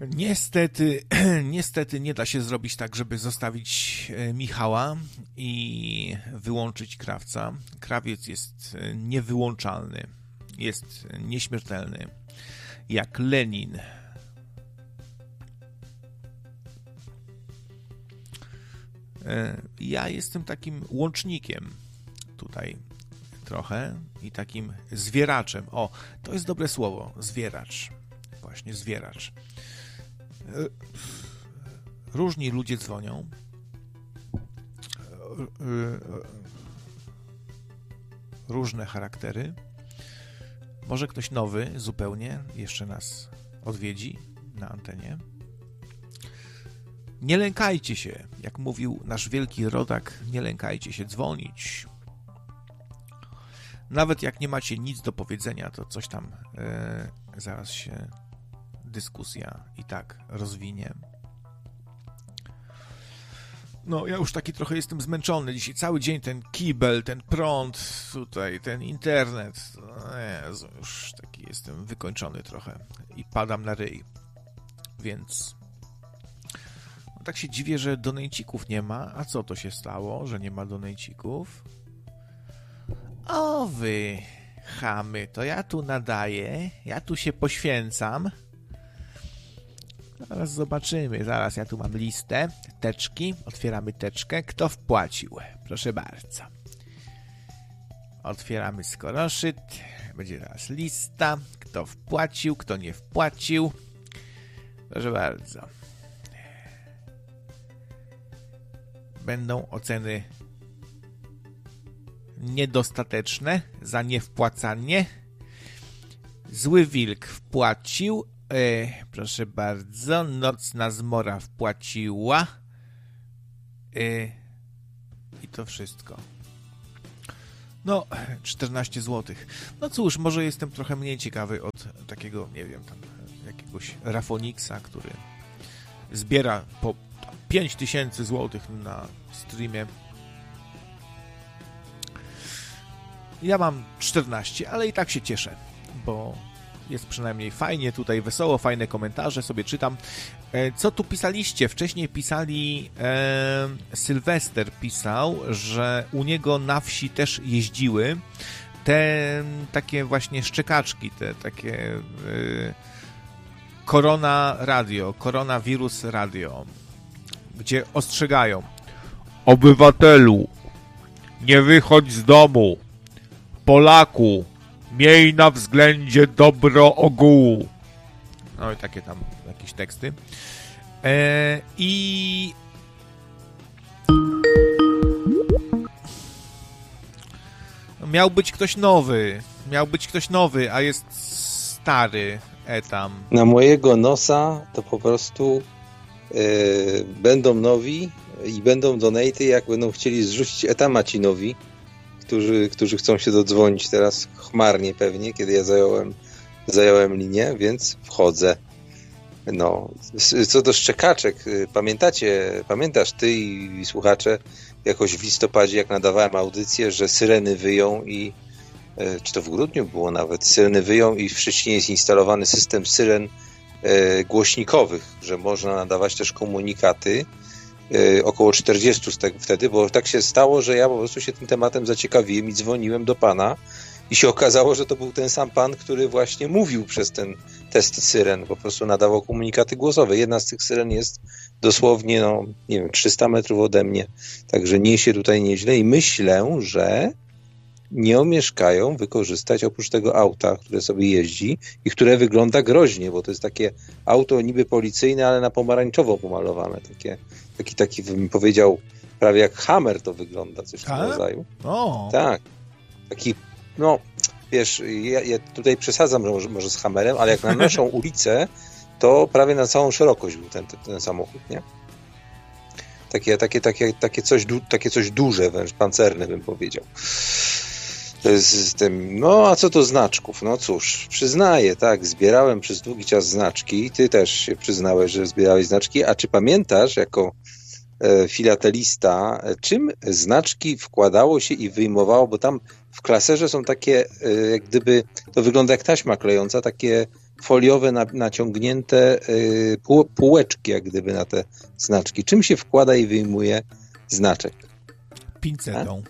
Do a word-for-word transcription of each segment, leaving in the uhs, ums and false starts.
Niestety, niestety nie da się zrobić tak, żeby zostawić Michała i wyłączyć Krawca. Krawiec jest niewyłączalny, jest nieśmiertelny, jak Lenin. Ja jestem takim łącznikiem tutaj trochę i takim zwieraczem. O, to jest dobre słowo, zwieracz. Właśnie, zwieracz. Różni ludzie dzwonią. Różne charaktery. Może ktoś nowy zupełnie jeszcze nas odwiedzi na antenie. Nie lękajcie się, jak mówił nasz wielki rodak, nie lękajcie się dzwonić. Nawet jak nie macie nic do powiedzenia, to coś tam e, zaraz się dyskusja i tak rozwinie. No, ja już taki trochę jestem zmęczony. Dzisiaj cały dzień ten kibel, ten prąd, tutaj ten internet. Jezu, już taki jestem wykończony trochę i padam na ryj. Więc no, tak się dziwię, że donejcików nie ma. A co to się stało, że nie ma donejcików? O wy chamy, to ja tu nadaję, ja tu się poświęcam. Zaraz zobaczymy, zaraz ja tu mam listę, teczki, otwieramy teczkę, kto wpłacił, proszę bardzo. Otwieramy skoroszyt, będzie teraz lista, kto wpłacił, kto nie wpłacił, proszę bardzo. Będą oceny niedostateczne za niewpłacanie. Zły wilk wpłacił. E, proszę bardzo. Nocna zmora wpłaciła. E, I to wszystko. No, czternaście złotych. No cóż, może jestem trochę mniej ciekawy od takiego, nie wiem, tam jakiegoś Rafoniksa, który zbiera po pięć tysięcy złotych na streamie. Ja mam czternaście, ale i tak się cieszę, bo jest przynajmniej fajnie, tutaj wesoło, fajne komentarze sobie czytam. Co tu pisaliście? Wcześniej pisali, e, Sylwester pisał, że u niego na wsi też jeździły te takie właśnie szczekaczki, te takie e, korona radio, koronawirus radio, gdzie ostrzegają: obywatelu, nie wychodź z domu. Polaku, miej na względzie dobro ogółu. No i takie tam jakieś teksty. E, I miał być ktoś nowy. Miał być ktoś nowy, a jest stary etam. Na mojego nosa to po prostu yy, będą nowi i będą donaty, jak będą chcieli zrzucić etama ci nowi, Którzy, którzy chcą się dodzwonić teraz chmarnie pewnie, kiedy ja zająłem, zająłem linię, więc wchodzę. No, co do szczekaczek, pamiętacie, pamiętasz ty i, i słuchacze, jakoś w listopadzie, jak nadawałem audycję, że syreny wyją i, czy to w grudniu było nawet, syreny wyją i w Szczecinie jest instalowany system syren e, głośnikowych, że można nadawać też komunikaty. Około czterdzieści z tego wtedy, bo tak się stało, że ja po prostu się tym tematem zaciekawiłem i dzwoniłem do pana i się okazało, że to był ten sam pan, który właśnie mówił przez ten test syren, po prostu nadawał komunikaty głosowe. Jedna z tych syren jest dosłownie, no nie wiem, trzysta metrów ode mnie, także niesie tutaj nieźle i myślę, że nie omieszkają wykorzystać oprócz tego auta, które sobie jeździ i które wygląda groźnie, bo to jest takie auto niby policyjne, ale na pomarańczowo pomalowane. Takie, taki, taki bym powiedział, prawie jak Hammer to wygląda, coś w tym rodzaju. O. Tak. Taki, no, wiesz, ja, ja tutaj przesadzam może, może z Hammerem, ale jak na naszą ulicę, to prawie na całą szerokość był ten, ten, ten samochód, nie? Takie, takie, takie, takie, coś, takie coś duże, wręcz pancerne bym powiedział. To jest z tym, no a co to znaczków? No cóż, przyznaję, tak, zbierałem przez długi czas znaczki, ty też się przyznałeś, że zbierałeś znaczki, a czy pamiętasz jako e, filatelista, czym znaczki wkładało się i wyjmowało, bo tam w klaserze są takie, e, jak gdyby, to wygląda jak taśma klejąca, takie foliowe na, naciągnięte yy, pół, półeczki, jak gdyby na te znaczki. Czym się wkłada i wyjmuje znaczek? Pincetą.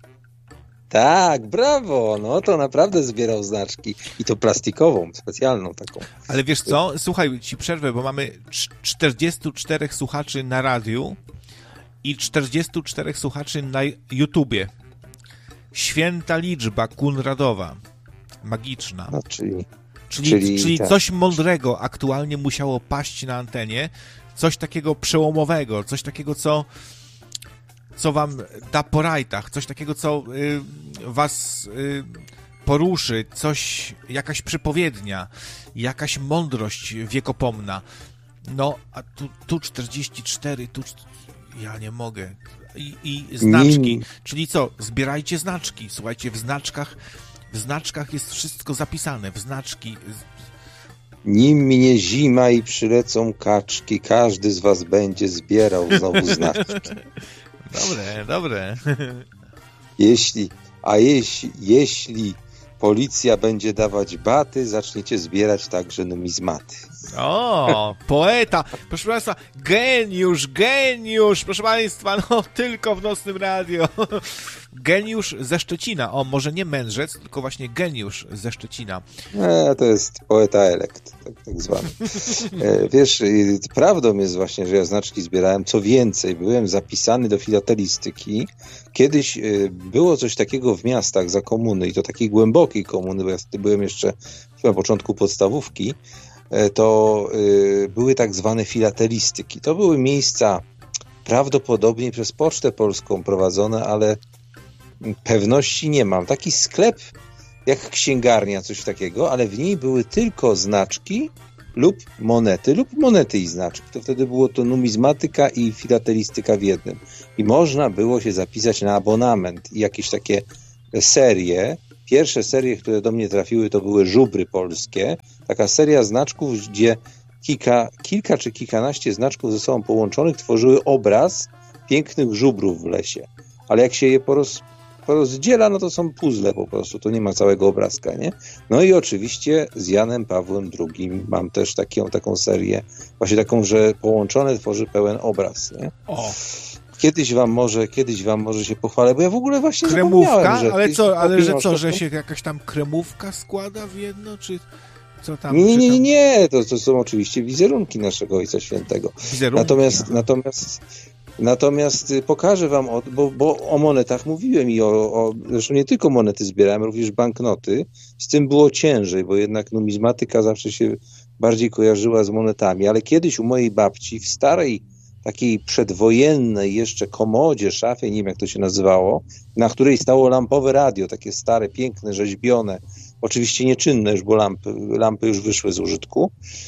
Tak, brawo, no to naprawdę zbierał znaczki i to plastikową, specjalną taką. Ale wiesz co, słuchaj, ci przerwę, bo mamy czterdziestu czterech słuchaczy na radiu i czterdziestu czterech słuchaczy na YouTubie. Święta liczba Kunradowa, magiczna. No, czyli czyli, czyli, czyli tak. coś mądrego aktualnie musiało paść na antenie, coś takiego przełomowego, coś takiego, co co wam da po rajtach, coś takiego, co y, was y, poruszy, coś, jakaś przypowiednia, jakaś mądrość wiekopomna. No, a tu, tu czterdzieści cztery, tu ja nie mogę. I, i znaczki. Nim. Czyli co? Zbierajcie znaczki. Słuchajcie, w znaczkach w znaczkach jest wszystko zapisane. W znaczki. Nim minie zima i przylecą kaczki, każdy z was będzie zbierał znowu znaczki. Dobre, dobre. Jeśli, a jeśli, jeśli policja będzie dawać baty, zaczniecie zbierać także numizmaty. O, poeta. Proszę Państwa, geniusz, geniusz. Proszę Państwa, no tylko w Nocnym Radio. Geniusz ze Szczecina. O, może nie mędrzec, tylko właśnie geniusz ze Szczecina. E, to jest poeta elekt, tak, tak zwany. E, wiesz, prawdą jest właśnie, że ja znaczki zbierałem. Co więcej, byłem zapisany do filatelistyki. Kiedyś e, było coś takiego w miastach za komuny i to takiej głębokiej komuny, bo ja wtedy byłem jeszcze na początku podstawówki, e, to e, były tak zwane filatelistyki. To były miejsca prawdopodobnie przez Pocztę Polską prowadzone, ale pewności nie mam. Taki sklep jak księgarnia, coś takiego, ale w niej były tylko znaczki lub monety, lub monety i znaczki. To wtedy było to numizmatyka i filatelistyka w jednym. I można było się zapisać na abonament i jakieś takie serie. Pierwsze serie, które do mnie trafiły, to były żubry polskie. Taka seria znaczków, gdzie kilka, kilka czy kilkanaście znaczków ze sobą połączonych tworzyły obraz pięknych żubrów w lesie. Ale jak się je poroz, porozdziela, no to są puzzle po prostu, to nie ma całego obrazka, nie? No i oczywiście z Janem Pawłem drugim mam też taką, taką serię, właśnie taką, że połączone tworzy pełen obraz, nie? O. Kiedyś wam może, kiedyś wam może się pochwalę, bo ja w ogóle właśnie kremówka, że ale co, ale że co, to... że się jakaś tam kremówka składa w jedno, czy co tam? Nie, nie, tam... nie, nie, to, to są oczywiście wizerunki naszego Ojca Świętego. Wizerunki, natomiast, natomiast Natomiast pokażę wam, o, bo, bo o monetach mówiłem i o, o, zresztą nie tylko monety zbierałem, również banknoty. Z tym było ciężej, bo jednak numizmatyka zawsze się bardziej kojarzyła z monetami, ale kiedyś u mojej babci w starej, takiej przedwojennej jeszcze komodzie, szafie, nie wiem jak to się nazywało, na której stało lampowe radio, takie stare, piękne, rzeźbione, oczywiście nieczynne już, bo lampy, lampy już wyszły z użytku.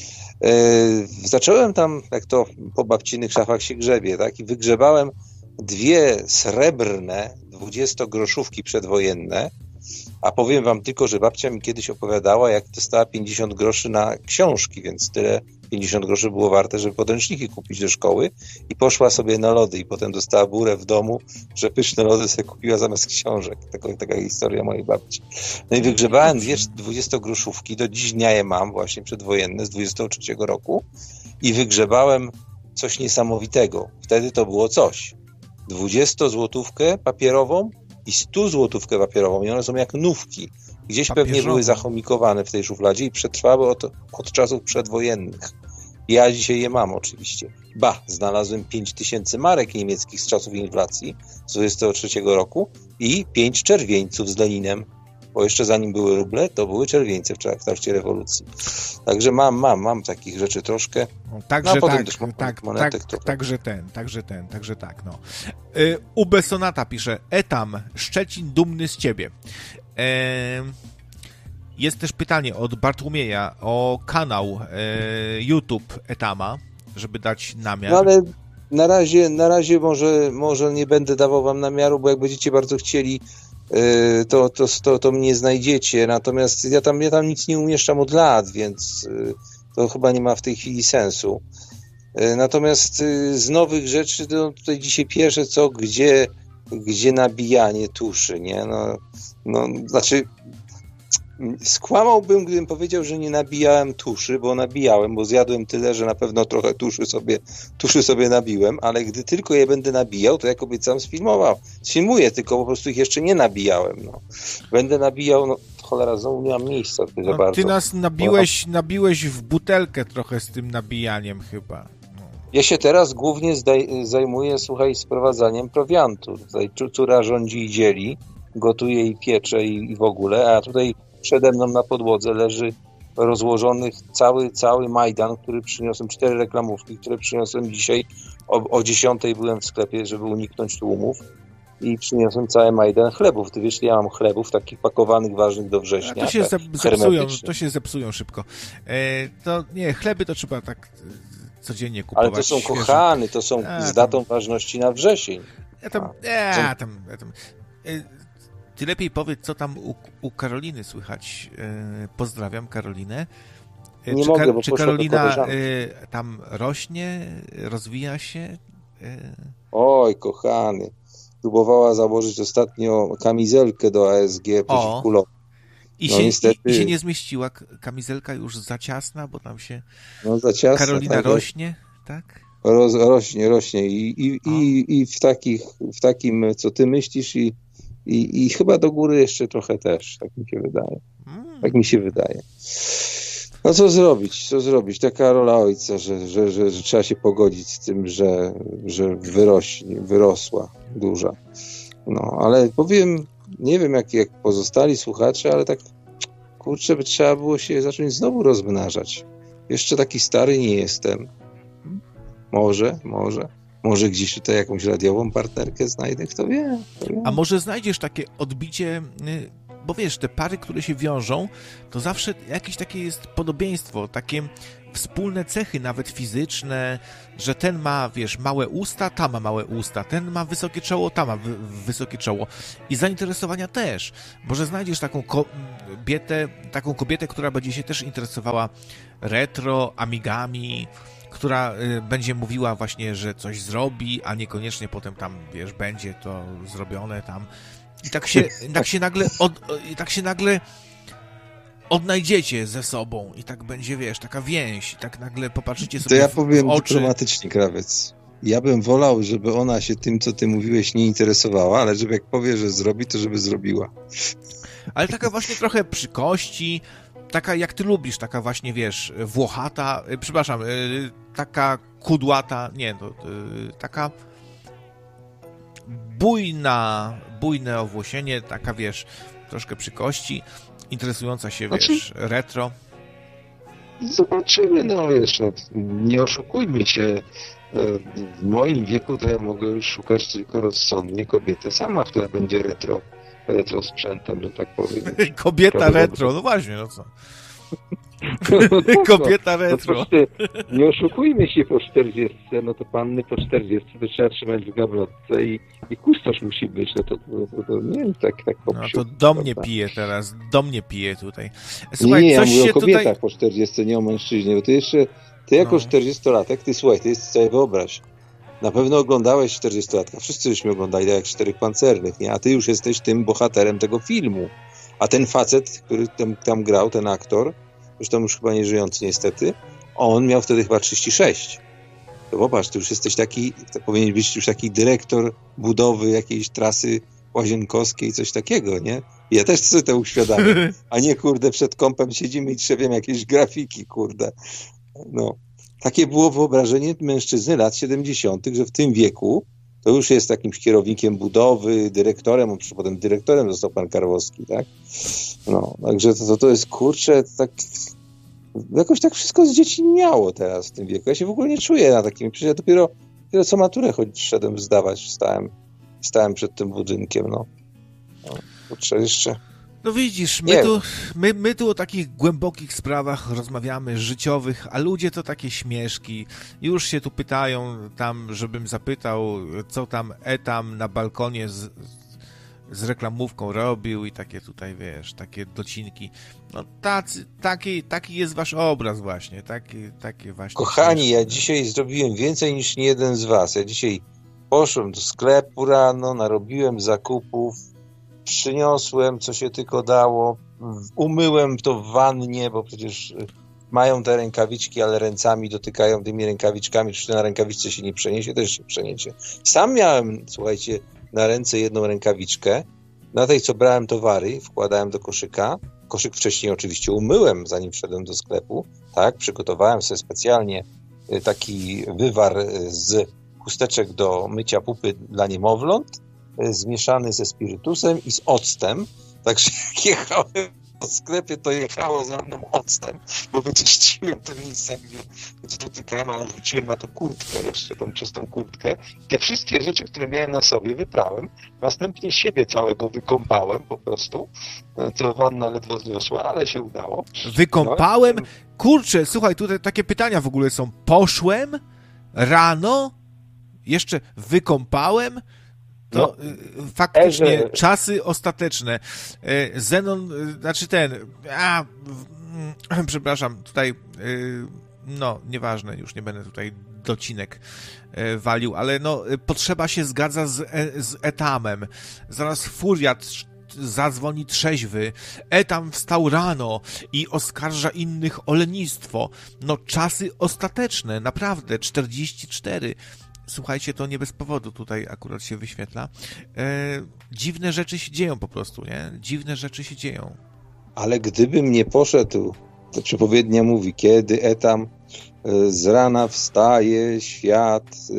Yy, zacząłem tam, jak to po babcinych szafach się grzebie, tak? I wygrzebałem dwie srebrne dwudziestogroszówki przedwojenne, a powiem wam tylko, że babcia mi kiedyś opowiadała, jak dostała pięćdziesiąt groszy na książki, więc tyle pięćdziesiąt groszy było warte, żeby podręczniki kupić do szkoły i poszła sobie na lody i potem dostała burę w domu, że pyszne lody sobie kupiła zamiast książek. Taka, taka historia mojej babci. No i wygrzebałem dwie dwudziestogroszówki, do dziś dnia je mam, właśnie przedwojenne, z dwudziestego trzeciego roku i wygrzebałem coś niesamowitego. Wtedy to było coś. dwudziestozłotówkę papierową i stuzłotówkę papierową i one są jak nówki. Gdzieś Papierowo. pewnie były zachomikowane w tej szufladzie i przetrwały od, od czasów przedwojennych. Ja dzisiaj je mam oczywiście. Ba, znalazłem pięć tysięcy marek niemieckich z czasów inflacji z dwudziestego trzeciego roku i pięć czerwieńców z Leninem, bo jeszcze zanim były ruble, to były czerwieńce w trakcie rewolucji. Także mam, mam, mam takich rzeczy troszkę. Także no, a potem tak, też mam tak, monetek tak, trochę. także ten, także ten, także tak, no. Y, Ube Sonata pisze, Etam, Szczecin dumny z ciebie. E, jest też pytanie od Bartłomieja o kanał e, YouTube Etama, żeby dać namiar. No ale na razie, na razie może, może nie będę dawał wam namiaru, bo jak będziecie bardzo chcieli, yy, to, to, to, to mnie znajdziecie. Natomiast ja tam, ja tam nic nie umieszczam od lat, więc yy, to chyba nie ma w tej chwili sensu. Yy, natomiast yy, z nowych rzeczy, to tutaj dzisiaj pierwsze co, gdzie, gdzie nabijanie tuszy, nie? No, no, znaczy Skłamałbym, gdybym powiedział, że nie nabijałem tuszy, bo nabijałem, bo zjadłem tyle, że na pewno trochę tuszy sobie, tuszy sobie nabiłem, ale gdy tylko je będę nabijał, to jak obiecałem, sfilmował. Sfilmuję, tylko po prostu ich jeszcze nie nabijałem. No. Będę nabijał, no cholera, znowu nie mam miejsca. No, za bardzo. Ty nas nabiłeś, nabiłeś w butelkę trochę z tym nabijaniem chyba. No. Ja się teraz głównie zdaj, zajmuję, słuchaj, sprowadzaniem prowiantu. Tutaj córa rządzi i dzieli, gotuje i piecze i, i w ogóle, a tutaj przede mną na podłodze leży rozłożony cały, cały Majdan, który przyniosłem, cztery reklamówki, które przyniosłem dzisiaj. O, o dziesiątej byłem w sklepie, żeby uniknąć tłumów i przyniosłem cały Majdan chlebów. Ty wiesz, ja mam chlebów takich pakowanych, ważnych do września. A to się tak, zepsują, to się zepsują szybko. E, to nie, chleby to trzeba tak codziennie kupować. Ale to są świeże. kochany, to są a, z datą tam, ważności na wrzesień. Ja tam, ja tam, ja tam e, Ty lepiej powiedz, co tam u, u Karoliny słychać. E, pozdrawiam Karolinę. E, Nie czy mogę, Ka- bo czy poszła Karolina e, tam rośnie, rozwija się? E... Oj, kochany. Próbowała założyć ostatnio kamizelkę do A S G przeciwkulową. I, no, się, niestety... i, I się nie zmieściła. Kamizelka już za ciasna, bo tam się no, za ciasna, Karolina tak, rośnie, tak? Roz, rośnie, rośnie i, i, i, i w, takich, w takim, co ty myślisz i, i, i chyba do góry jeszcze trochę też, tak mi się wydaje. Mm. Tak mi się wydaje. No co zrobić, co zrobić? Taka rola ojca, że, że, że, że trzeba się pogodzić z tym, że, że wyrośnie, wyrosła duża. No, ale powiem, nie wiem jak, jak pozostali słuchacze, ale tak kurczę, by trzeba było się zacząć znowu rozmnażać. Jeszcze taki stary nie jestem. Może, może. Może gdzieś tutaj jakąś radiową partnerkę znajdę, kto wie. Kto wie. A może znajdziesz takie odbicie, bo wiesz, te pary, które się wiążą, to zawsze jakieś takie jest podobieństwo, takie wspólne cechy, nawet fizyczne, że ten ma, wiesz, małe usta, ta ma małe usta, ten ma wysokie czoło, ta ma wy- wysokie czoło. I zainteresowania też. Może znajdziesz taką kobietę, taką kobietę, która będzie się też interesowała retro, Amigami, która y, będzie mówiła właśnie, że coś zrobi, a niekoniecznie potem tam, wiesz, będzie to zrobione tam. I tak się, tak się nagle od, i tak się nagle odnajdziecie ze sobą i tak będzie, wiesz, taka więź i tak nagle popatrzycie sobie to ja w, powiem w oczy. dyplomatycznie, Krawiec. Ja bym wolał, żeby ona się tym, co ty mówiłeś, nie interesowała, ale żeby jak powie, że zrobi, to żeby zrobiła. Ale taka właśnie trochę przy kości, taka jak ty lubisz, taka właśnie, wiesz, włochata, przepraszam, taka kudłata, nie, to, taka bujna, bujne owłosienie, taka, wiesz, troszkę przy kości, interesująca się, wiesz, znaczy, retro. Zobaczymy, no wiesz, no, nie oszukujmy się. W moim wieku to ja mogę już szukać tylko rozsądnie kobiety sama, która będzie retro, retro sprzętem, że tak powiem. Kobieta retro, no właśnie, no co? No, Kobieta no, retro. No, nie oszukujmy się po czterdziestce, no to panny po czterdziestce to trzeba trzymać w gablotce i, i kustosz musi być, no to, to, to nie wiem, tak, tak No popsiu, to do mnie prawda? pije teraz, do mnie pije tutaj. Słuchaj, nie, nie, coś ja mówię się o kobietach tutaj... po czterdziestce, nie o mężczyźnie, bo ty jeszcze, ty jako No. czterdziestolatek, ty słuchaj, ty jest sobie wyobraź, na pewno oglądałeś czterdziestolatka, wszyscy żeśmy oglądali jak Czterech Pancernych, nie? A ty już jesteś tym bohaterem tego filmu. A ten facet, który tam, tam grał, ten aktor, zresztą już chyba nie żyjący niestety, on miał wtedy chyba trzydzieści sześć. To popatrz, ty już jesteś taki, to powinien być już taki dyrektor budowy jakiejś trasy łazienkowskiej, coś takiego, nie? Ja też sobie to uświadamiam, a nie, kurde, przed kompem siedzimy i trzebiemy jakieś grafiki, kurde. No. Takie było wyobrażenie mężczyzny lat siedemdziesiątych, że w tym wieku to już jest jakimś kierownikiem budowy, dyrektorem, on potem dyrektorem został pan Karwowski, tak? No, także to, to jest, kurczę, tak jakoś tak wszystko z dzieci miało teraz w tym wieku. Ja się w ogóle nie czuję na takim, przecież ja dopiero, dopiero co maturę choć szedłem zdawać, stałem, stałem przed tym budynkiem, no. no kurczę, jeszcze... No widzisz, my tu, my, my tu o takich głębokich sprawach rozmawiamy, życiowych, a ludzie to takie śmieszki. Już się tu pytają tam, żebym zapytał, co tam Etam na balkonie z, z reklamówką robił i takie tutaj, wiesz, takie docinki. No tacy, taki, taki jest wasz obraz właśnie, taki, takie właśnie. Kochani, śmieszne. ja dzisiaj zrobiłem więcej niż nie jeden z was. Ja dzisiaj poszłem do sklepu rano, narobiłem zakupów, przyniosłem, co się tylko dało, umyłem to w wannie, bo przecież mają te rękawiczki, ale ręcami dotykają tymi rękawiczkami, czy na rękawiczce się nie przeniesie, też się przeniesie. Sam miałem, słuchajcie, na ręce jedną rękawiczkę, na tej, co brałem towary, wkładałem do koszyka. Koszyk wcześniej oczywiście umyłem, zanim wszedłem do sklepu, tak, przygotowałem sobie specjalnie taki wywar z chusteczek do mycia pupy dla niemowląt, zmieszany ze spirytusem i z octem, także jak jechałem po sklepie, to jechało za mną octem, bo wyczyściłem te miejsca, gdzie, gdzie dotykałem, a wróciłem na tą kurtkę jeszcze, tą czystą kurtkę. Te wszystkie rzeczy, które miałem na sobie, wyprałem, następnie siebie całego wykąpałem po prostu. To wanna ledwo zniosła, ale się udało. Wykąpałem? Kurczę, słuchaj, tutaj takie pytania w ogóle są. Poszłem rano, jeszcze wykąpałem? To no, faktycznie Eże. Czasy ostateczne. Zenon, znaczy ten, a, przepraszam, tutaj, no, nieważne, już nie będę tutaj docinek walił, ale no, potrzeba się zgadza z, z Etamem. Zaraz Furiat zadzwoni trzeźwy. Etam wstał rano i oskarża innych o lenistwo. No, czasy ostateczne, naprawdę, czterdzieści cztery. Słuchajcie, to nie bez powodu tutaj akurat się wyświetla. E, dziwne rzeczy się dzieją po prostu, nie? Dziwne rzeczy się dzieją. Ale gdybym nie poszedł, to przepowiednia mówi, kiedy Etam z rana wstaje, świat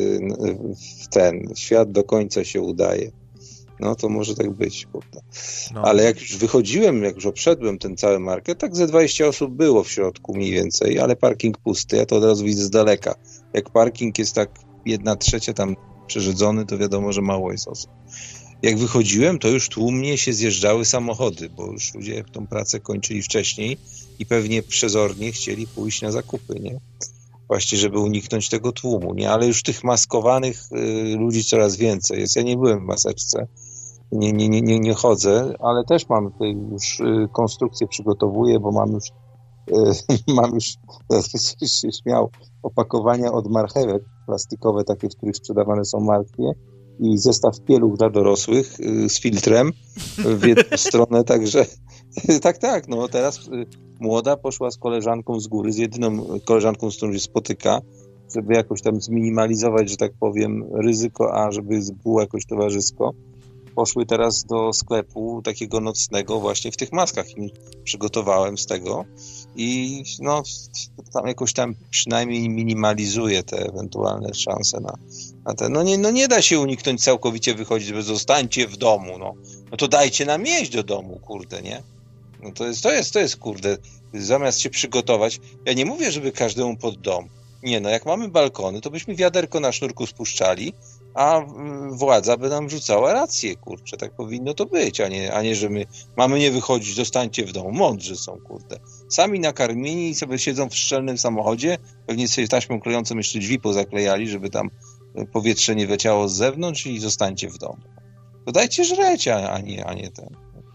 ten, świat do końca się udaje. No to może tak być, kurde. No. Ale jak już wychodziłem, jak już obszedłem ten cały market, tak ze dwadzieścia osób było w środku mniej więcej, ale parking pusty, ja to od razu widzę z daleka. Jak parking jest tak jedna trzecia tam przerzedzony, to wiadomo, że mało jest osób. Jak wychodziłem, to już tłumnie się zjeżdżały samochody, bo już ludzie tą pracę kończyli wcześniej i pewnie przezornie chcieli pójść na zakupy, nie? Właśnie, żeby uniknąć tego tłumu, nie? Ale już tych maskowanych y, ludzi coraz więcej jest. Ja nie byłem w maseczce, nie, nie, nie, nie, nie chodzę, ale też mam tutaj już y, konstrukcję przygotowuję, bo mam już y, mam już, teraz się śmiał, opakowania od marchewek plastikowe, takie, w których sprzedawane są martwie i zestaw pieluch dla dorosłych y, z filtrem w jedną stronę, także tak, tak, no teraz y, młoda poszła z koleżanką z góry, z jedyną koleżanką, z którą się spotyka, żeby jakoś tam zminimalizować, że tak powiem, ryzyko, a żeby było jakoś towarzysko. Poszły teraz do sklepu takiego nocnego właśnie w tych maskach i przygotowałem z tego i no tam jakoś tam przynajmniej minimalizuje te ewentualne szanse na, na te. No nie, no nie da się uniknąć całkowicie wychodzić, bo zostańcie w domu, no. No to dajcie nam jeść do domu, kurde, nie? No to jest, to jest, to jest, kurde, zamiast się przygotować, ja nie mówię, żeby każdemu pod dom. Nie, no jak mamy balkony, to byśmy wiaderko na sznurku spuszczali, a władza by nam rzucała rację, kurczę, tak powinno to być, a nie, a nie że my mamy nie wychodzić, zostańcie w domu. Mądrzy są, kurde. Sami nakarmieni sobie siedzą w szczelnym samochodzie, pewnie sobie taśmą klejącą jeszcze drzwi pozaklejali, żeby tam powietrze nie leciało z zewnątrz i zostańcie w domu. To dajcie żreć, a nie, a nie ten.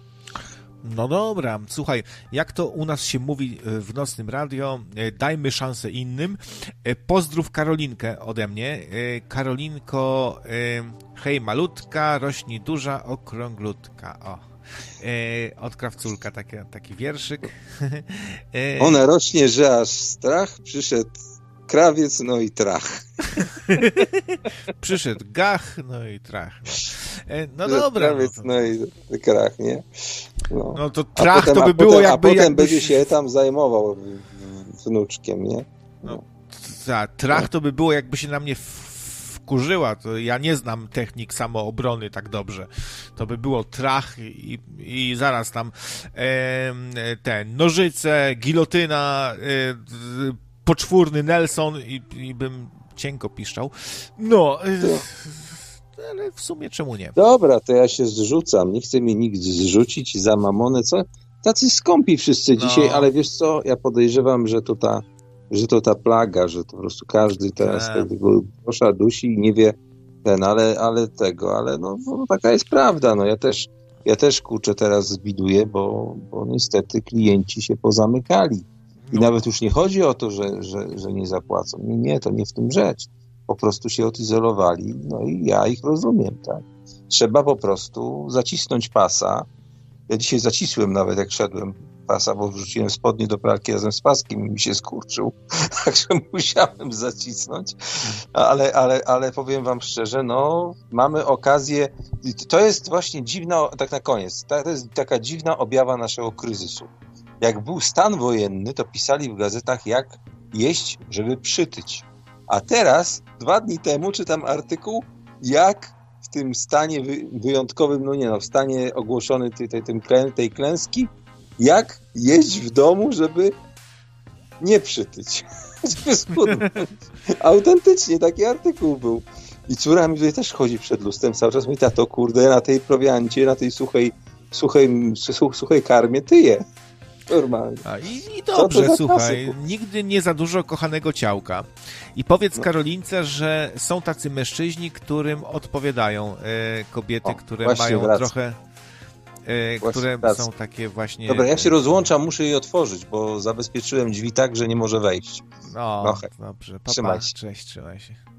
No dobra, słuchaj, jak to u nas się mówi w Nocnym Radio, dajmy szansę innym. Pozdrów Karolinkę ode mnie. Karolinko, hej malutka, rośnij duża, okrąglutka. O, od Krawculka taki, taki wierszyk. Ona rośnie, że aż strach, przyszedł krawiec, no i trach. Przyszedł gach, no i trach. No, no dobra. Krawiec, no, to... no i krach, nie? No, no to trach potem, to by było potem, jakby... A potem jakbyś... będzie się tam zajmował wnuczkiem, nie? No. No, ta, trach to by było jakby się na mnie wkurzyła. To ja nie znam technik samoobrony tak dobrze. To by było trach i, i zaraz tam e, te nożyce, gilotyna, e, poczwórny Nelson i, i bym cienko piszczał. No... E, ale w sumie czemu nie? Dobra, to ja się zrzucam. Nie chce mi nikt zrzucić za mamonę. Co? Tacy skąpi wszyscy dzisiaj, no. Ale wiesz co? Ja podejrzewam, że to ta, że to ta plaga, że to po prostu każdy teraz tak. tego grosza dusi i nie wie ten, ale, ale tego, ale no, no taka jest prawda. No ja też, ja też kurczę teraz zbiduję, bo, bo niestety klienci się pozamykali. I no. Nawet już nie chodzi o to, że, że, że nie zapłacą. Nie, nie, to nie w tym rzecz. Po prostu się odizolowali, no i ja ich rozumiem, tak. Trzeba po prostu zacisnąć pasa, Ja dzisiaj zacisłem nawet, jak szedłem pasa, bo wrzuciłem spodnie do pralki razem z paskiem i mi się skurczył, także musiałem zacisnąć, ale, ale, ale powiem wam szczerze, no mamy okazję, to jest właśnie dziwna, tak na koniec, to jest taka dziwna objawa naszego kryzysu. Jak był stan wojenny, to pisali w gazetach, jak jeść, żeby przytyć. A teraz, dwa dni temu, czytam artykuł, jak w tym stanie wyjątkowym, no nie no, w stanie ogłoszony tej, tej, tej klęski, jak jeść w domu, żeby nie przytyć. Żeby schudnąć. Autentycznie taki artykuł był. I córa mi tutaj też chodzi przed lustrem cały czas. Mówi, tato, kurde, na tej prowiancie, na tej suchej, suchej, suchej karmie tyję. Normalnie. A, i, I dobrze, słuchaj, klasyku? Nigdy nie za dużo kochanego ciałka. I powiedz no. Karolince, że są tacy mężczyźni, którym odpowiadają e, kobiety, o, które mają wraca. trochę... E, które wraca. są takie właśnie... Dobra, ja się rozłączam, muszę jej otworzyć, bo zabezpieczyłem drzwi tak, że nie może wejść. No, no dobrze. Pa, pa. Cześć, trzymaj się.